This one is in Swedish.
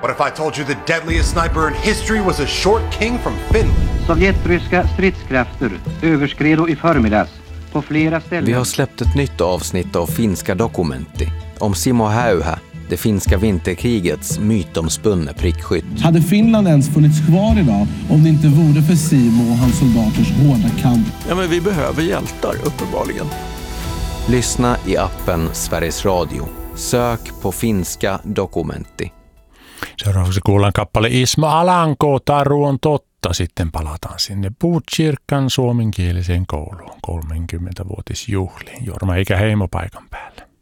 What if I told you the deadliest sniper in history was a short king from Finland? Sovjetryska stridskrafter överskred i förmiddags på flera ställen. Vi har släppt ett nytt avsnitt av Finska Dokumentti om Simo Häyhä, det finska vinterkrigets mytomspunne prickskytt. Hade Finland ens funnits kvar idag om det inte vore för Simo och hans soldaters hårda kamp? Ja, men vi behöver hjältar, uppenbarligen. Lyssna i appen Sveriges Radio. Sök på Finska Dokumentti. Seuraavaksi kuullaan kappale Ismo Alanko, Taru on totta. Sitten palataan sinne Botkyrkan suomenkieliseen kouluun 30-vuotisjuhliin. Jorma eikä heimo paikan päälle.